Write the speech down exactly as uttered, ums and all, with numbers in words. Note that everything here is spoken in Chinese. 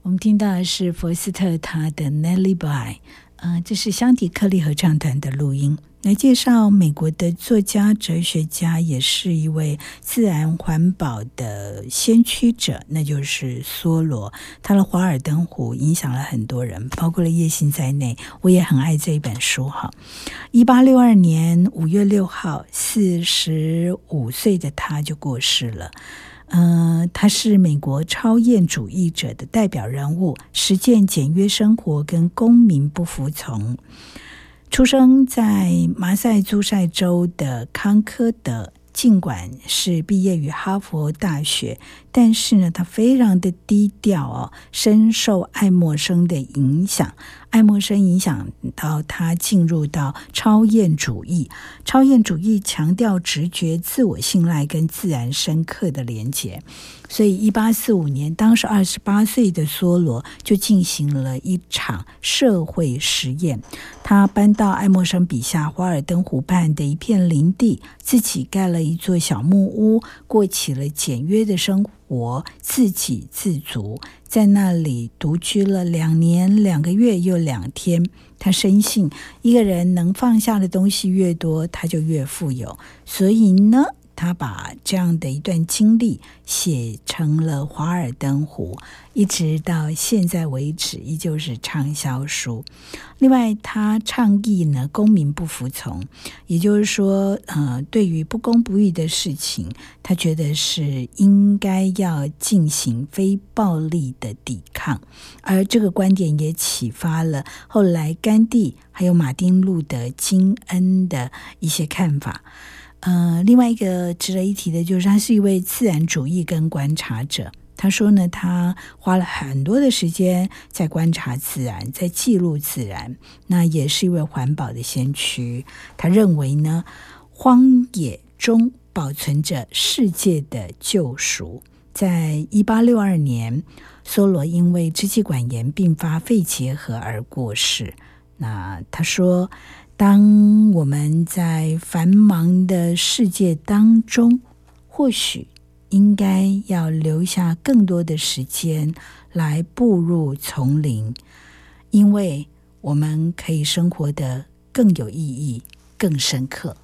我们听到的是佛斯特他的 Nellie Bly， 呃，这是香迪克利合唱团的录音，来介绍美国的作家、哲学家，也是一位自然环保的先驱者，那就是梭罗。他的《华尔登湖》影响了很多人，包括了叶欣在内。我也很爱这一本书哈。一八六二年五月六号，四十五岁的他就过世了。呃，他是美国超验主义者的代表人物，实践简约生活跟公民不服从。出生在马萨诸塞州的康科德，尽管是毕业于哈佛大学，但是呢，他非常的低调哦，深受爱默生的影响。爱默生影响到他进入到超验主义。超验主义强调直觉、自我信赖跟自然深刻的连结。所以一八四五年，当时二十八岁的梭罗就进行了一场社会实验。他搬到爱默生笔下华尔登湖畔的一片林地，自己盖了一座小木屋，过起了简约的生活，自给自足，在那里独居了两年两个月又两天。他深信一个人能放下的东西越多，他就越富有，所以呢他把这样的一段经历写成了《华尔登湖》，一直到现在为止依旧是畅销书。另外他倡议呢公民不服从，也就是说呃，对于不公不义的事情，他觉得是应该要进行非暴力的抵抗。而这个观点也启发了后来甘地还有马丁路德金恩的一些看法。呃，另外一个值得一提的就是他是一位自然主义跟观察者。他说呢，他花了很多的时间在观察自然，在记录自然，那也是一位环保的先驱。他认为呢，荒野中保存着世界的救赎。在一八六二年，梭罗因为支气管炎并发肺结核而过世。那他说，当我们在繁忙的世界当中，或许应该要留下更多的时间来步入丛林，因为我们可以生活得更有意义、更深刻。